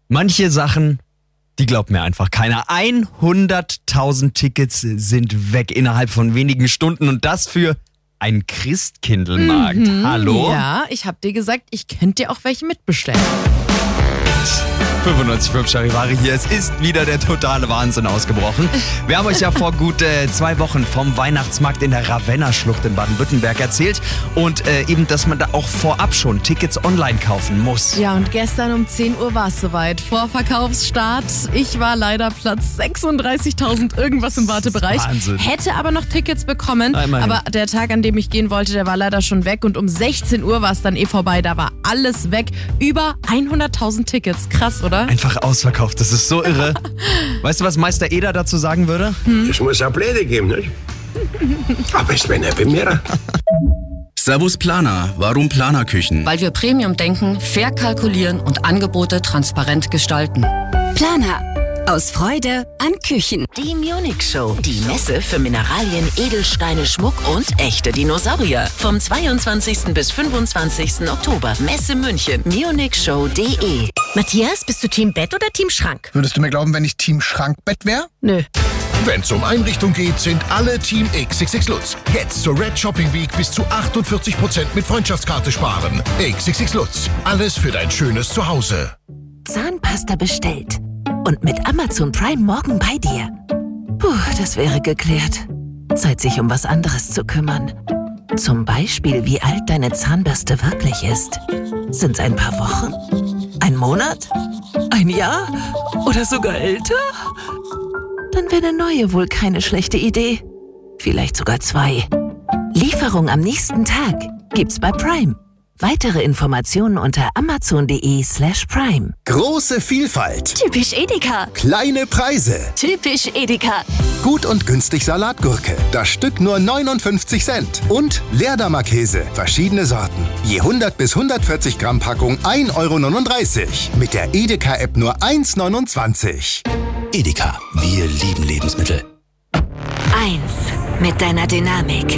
Manche Sachen, die glaubt mir einfach keiner. 100.000 Tickets sind weg innerhalb von wenigen Stunden und das für ein Christkindlmarkt. Hallo? Ja, ich hab dir gesagt, ich könnte dir auch welche mitbestellen. 95.5 Charivari hier. Es ist wieder der totale Wahnsinn ausgebrochen. Wir haben euch ja vor gut 2 Wochen vom Weihnachtsmarkt in der Ravenna-Schlucht in Baden-Württemberg erzählt. Und eben, dass man da auch vorab schon Tickets online kaufen muss. Ja, und gestern um 10 Uhr war es soweit. Vorverkaufsstart. Ich war leider Platz 36.000 irgendwas im Wartebereich. Wahnsinn. Hätte aber noch Tickets bekommen. Immerhin. Aber der Tag, an dem ich gehen wollte, der war leider schon weg. Und um 16 Uhr war es dann vorbei. Da war alles weg. Über 100.000 Tickets. Krass, oder? Einfach ausverkauft. Das ist so irre. Weißt du, was Meister Eder dazu sagen würde? Es muss auch Pläne geben, nicht? Aber es wäre nicht bei mir. Servus Planer. Warum Planerküchen? Weil wir Premium denken, fair kalkulieren und Angebote transparent gestalten. Planer. Aus Freude an Küchen. Die Munich Show. Die Messe für Mineralien, Edelsteine, Schmuck und echte Dinosaurier. Vom 22. bis 25. Oktober. Messe München. munichshow.de. Matthias, bist du Team Bett oder Team Schrank? Würdest du mir glauben, wenn ich Team Schrankbett wäre? Nö. Wenn es um Einrichtung geht, sind alle Team XXX Lutz. Jetzt zur Red Shopping Week bis zu 48% mit Freundschaftskarte sparen. XXX Lutz. Alles für dein schönes Zuhause. Zahnpasta bestellt. Und mit Amazon Prime morgen bei dir. Puh, das wäre geklärt. Zeit, sich um was anderes zu kümmern. Zum Beispiel, wie alt deine Zahnbürste wirklich ist. Sind's ein paar Wochen? Ein Monat? Ein Jahr? Oder sogar älter? Dann wäre eine neue wohl keine schlechte Idee. Vielleicht sogar 2. Lieferung am nächsten Tag gibt's bei Prime. Weitere Informationen unter amazon.de/prime. Große Vielfalt. Typisch Edeka. Kleine Preise. Typisch Edeka. Gut und günstig Salatgurke. Das Stück nur 59 Cent. Und Leerdammer-Käse. Verschiedene Sorten. Je 100 bis 140 Gramm Packung 1,39 €. Mit der Edeka-App nur 1,29 €. Edeka. Wir lieben Lebensmittel. 1 mit deiner Dynamik.